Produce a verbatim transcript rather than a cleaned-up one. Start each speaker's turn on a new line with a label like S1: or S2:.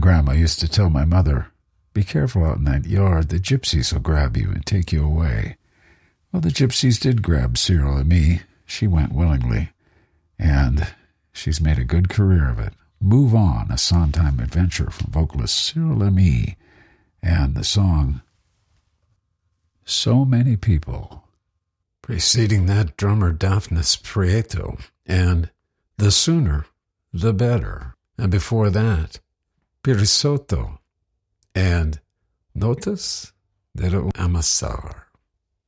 S1: grandma used to tell my mother, "Be careful out in that yard. The gypsies will grab you and take you away." Well, the gypsies did grab Cyril and me. She went willingly, and she's made a good career of it. Move On, a Sondheim adventure from vocalist Cyril Lamy, and the song So Many People. Preceding that, drummer Daphnis Prieto, and The Sooner, the Better. And before that, Pirisotto, and Notas del Amassar.